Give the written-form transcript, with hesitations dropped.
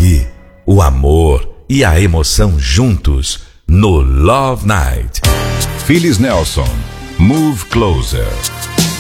aqui, o amor e a emoção juntos no Love Night. Phyllis Nelson, Move Closer.